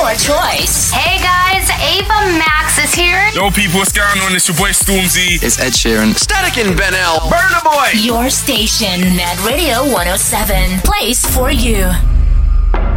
your choice. Hey guys, Ava Max is here. Yo people, what's going on? It's your boy Stormzy. It's Ed Sheeran. Static and Ben L. Burna Boy. Your station, Mad Radio 107. Place for you.